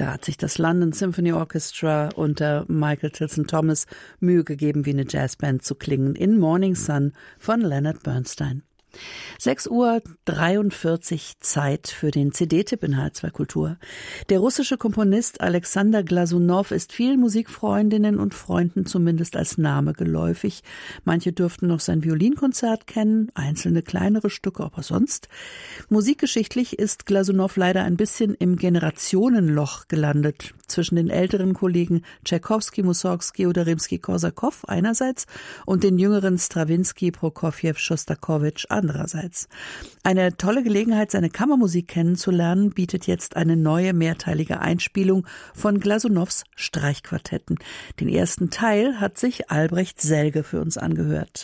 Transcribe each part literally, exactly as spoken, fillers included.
Da hat sich das London Symphony Orchestra unter Michael Tilson Thomas Mühe gegeben, wie eine Jazzband zu klingen, in Morning Sun von Leonard Bernstein. sechs Uhr dreiundvierzig, Zeit für den C D-Tipp in H R zwei Kultur. Der russische Komponist Alexander Glasunow ist vielen Musikfreundinnen und Freunden zumindest als Name geläufig. Manche dürften noch sein Violinkonzert kennen, einzelne kleinere Stücke, aber sonst. Musikgeschichtlich ist Glasunow leider ein bisschen im Generationenloch gelandet. Zwischen den älteren Kollegen Tschaikowski, Mussorgsky oder Rimsky-Korsakow einerseits und den jüngeren Strawinsky, Prokofjew, Schostakowitsch andererseits. Eine tolle Gelegenheit, seine Kammermusik kennenzulernen, bietet jetzt eine neue mehrteilige Einspielung von Glasunows Streichquartetten. Den ersten Teil hat sich Albrecht Selge für uns angehört.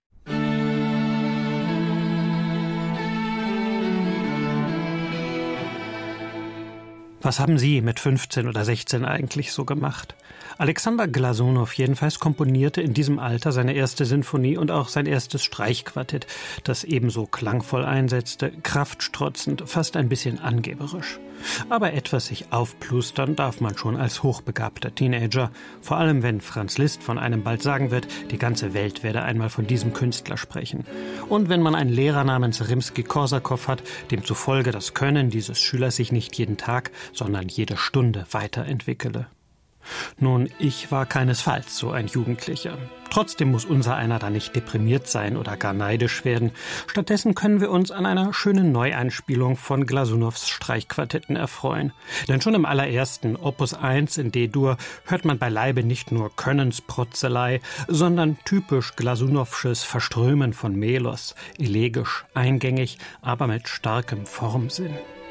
Was haben Sie mit fünfzehn oder sechzehn eigentlich so gemacht? Alexander Glasunow jedenfalls komponierte in diesem Alter seine erste Sinfonie und auch sein erstes Streichquartett, das ebenso klangvoll einsetzte, kraftstrotzend, fast ein bisschen angeberisch. Aber etwas sich aufplustern darf man schon als hochbegabter Teenager, vor allem wenn Franz Liszt von einem bald sagen wird, die ganze Welt werde einmal von diesem Künstler sprechen. Und wenn man einen Lehrer namens Rimsky-Korsakow hat, demzufolge das Können dieses Schülers sich nicht jeden Tag, sondern jede Stunde weiterentwickele. Nun, ich war keinesfalls so ein Jugendlicher. Trotzdem muss unser einer da nicht deprimiert sein oder gar neidisch werden. Stattdessen können wir uns an einer schönen Neueinspielung von Glasunows Streichquartetten erfreuen. Denn schon im allerersten Opus eins in D-Dur hört man beileibe nicht nur Könnensprotzelei, sondern typisch Glasunowsches Verströmen von Melos, elegisch, eingängig, aber mit starkem Formsinn.